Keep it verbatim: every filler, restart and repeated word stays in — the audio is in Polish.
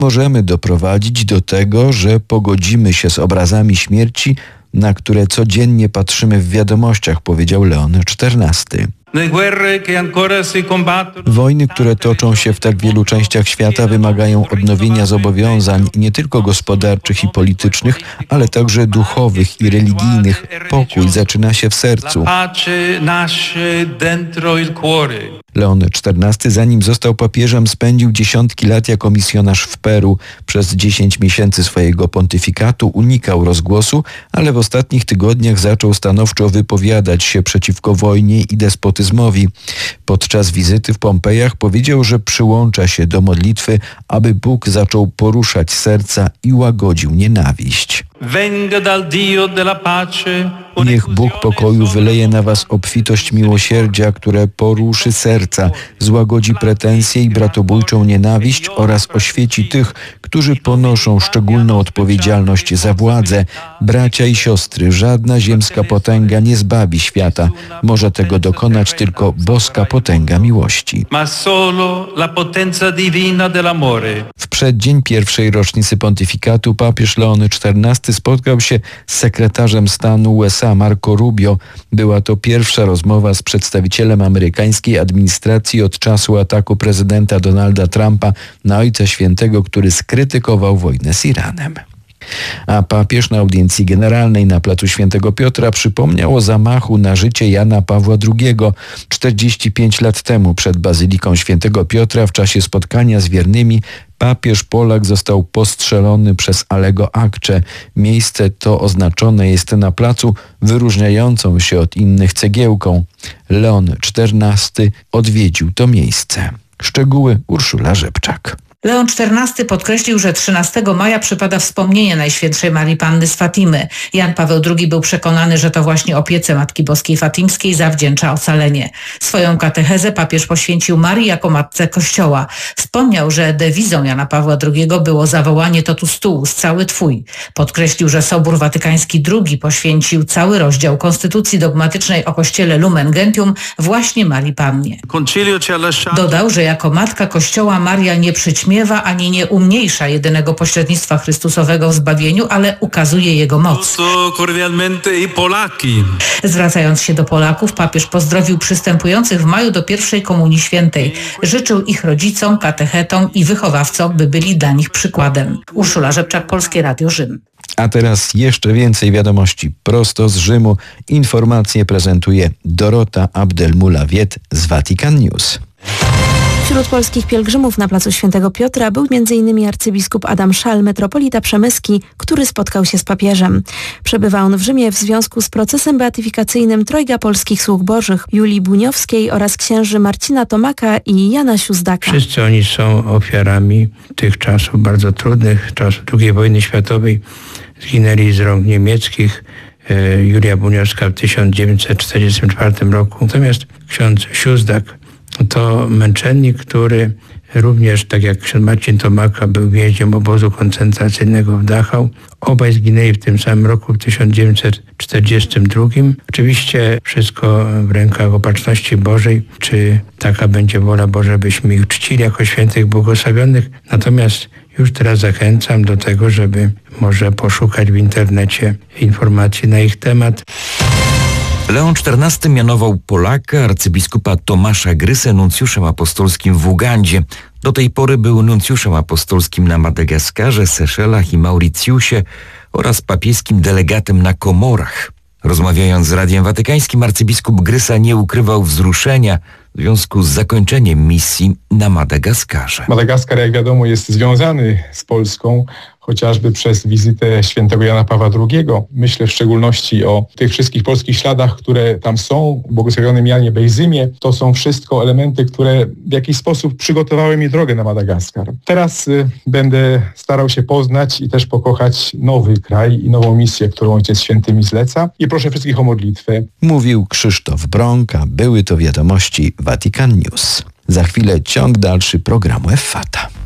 możemy doprowadzić do tego, że pogodzimy się z obrazami śmierci, na które codziennie patrzymy w wiadomościach, powiedział Leon czternasty. Wojny, które toczą się w tak wielu częściach świata, wymagają odnowienia zobowiązań nie tylko gospodarczych i politycznych, ale także duchowych i religijnych. Pokój zaczyna się w sercu. Leon czternasty, zanim został papieżem, spędził dziesiątki lat jako misjonarz w Peru. Przez dziesięć miesięcy swojego pontyfikatu unikał rozgłosu, ale w ostatnich tygodniach zaczął stanowczo wypowiadać się przeciwko wojnie i despotyzmowi. Podczas wizyty w Pompejach powiedział, że przyłącza się do modlitwy, aby Bóg zaczął poruszać serca i łagodził nienawiść. Niech Bóg pokoju wyleje na was obfitość miłosierdzia, które poruszy serca, złagodzi pretensje i bratobójczą nienawiść oraz oświeci tych, którzy ponoszą szczególną odpowiedzialność za władzę. Bracia i siostry, żadna ziemska potęga nie zbawi świata. Może tego dokonać tylko boska potęga miłości. W przeddzień pierwszej rocznicy pontyfikatu papież Leon czternasty spotkał się z sekretarzem stanu U S A Marco Rubio. Była to pierwsza rozmowa z przedstawicielem amerykańskiej administracji od czasu ataku prezydenta Donalda Trumpa na Ojca Świętego, który skrytykował wojnę z Iranem. A papież na audiencji generalnej na placu Świętego Piotra przypomniał o zamachu na życie Jana Pawła drugiego. czterdzieści pięć lat temu przed Bazyliką Świętego Piotra w czasie spotkania z wiernymi papież Polak został postrzelony przez Alego Akcze. Miejsce to oznaczone jest na placu wyróżniającą się od innych cegiełką. Leon czternasty odwiedził to miejsce. Szczegóły Urszula Rzepczak. Leon czternasty podkreślił, że trzynastego maja przypada wspomnienie Najświętszej Marii Panny z Fatimy. Jan Paweł drugi był przekonany, że to właśnie opiece Matki Boskiej Fatimskiej zawdzięcza ocalenie. Swoją katechezę papież poświęcił Marii jako Matce Kościoła. Wspomniał, że dewizą Jana Pawła drugiego było zawołanie totus tuus, cały Twój. Podkreślił, że Sobór Watykański drugi poświęcił cały rozdział Konstytucji dogmatycznej o Kościele Lumen Gentium właśnie Marii Pannie. Dodał, że jako Matka Kościoła Maria nie przyćmiewa ani nie umniejsza jedynego pośrednictwa Chrystusowego w zbawieniu, ale ukazuje jego moc. Zwracając się do Polaków, papież pozdrowił przystępujących w maju do pierwszej Komunii Świętej. Życzył ich rodzicom, katechetom i wychowawcom, by byli dla nich przykładem. Urszula Rzepczak, Polskie Radio Rzym. A teraz jeszcze więcej wiadomości prosto z Rzymu. Informacje prezentuje Dorota Abdelmulawiet z Vatican News. Wśród polskich pielgrzymów na placu Świętego Piotra był między innymi arcybiskup Adam Szal, metropolita przemyski, który spotkał się z papieżem. Przebywa on w Rzymie w związku z procesem beatyfikacyjnym trojga polskich sług bożych, Julii Buniowskiej oraz księży Marcina Tomaka i Jana Siuzdaka. Wszyscy oni są ofiarami tych czasów bardzo trudnych, czasów drugiej wojny światowej. Zginęli z rąk niemieckich. Julia Buniowska w tysiąc dziewięćset czterdziestym czwartym roku. Natomiast ksiądz Siuzdak to męczennik, który również, tak jak ksiądz Marcin Tomaka, był więźniem obozu koncentracyjnego w Dachau. Obaj zginęli w tym samym roku, w tysiąc dziewięćset czterdziestym drugim. Oczywiście wszystko w rękach opatrzności Bożej. Czy taka będzie wola Boża, byśmy ich czcili jako świętych błogosławionych. Natomiast już teraz zachęcam do tego, żeby może poszukać w internecie informacji na ich temat. Leon czternasty mianował Polaka, arcybiskupa Tomasza Grysę, nuncjuszem apostolskim w Ugandzie. Do tej pory był nuncjuszem apostolskim na Madagaskarze, Seszelach i Mauricjusie oraz papieskim delegatem na Komorach. Rozmawiając z Radiem Watykańskim, arcybiskup Grysa nie ukrywał wzruszenia w związku z zakończeniem misji na Madagaskarze. Madagaskar, jak wiadomo, jest związany z Polską, chociażby przez wizytę świętego Jana Pawła drugiego. Myślę w szczególności o tych wszystkich polskich śladach, które tam są, błogosławionym Janie Bejzymie. To są wszystko elementy, które w jakiś sposób przygotowały mi drogę na Madagaskar. Teraz y, będę starał się poznać i też pokochać nowy kraj i nową misję, którą Ojciec Święty mi zleca. I proszę wszystkich o modlitwę. Mówił Krzysztof Brąka. Były to wiadomości Vatican News. Za chwilę ciąg dalszy programu Effata.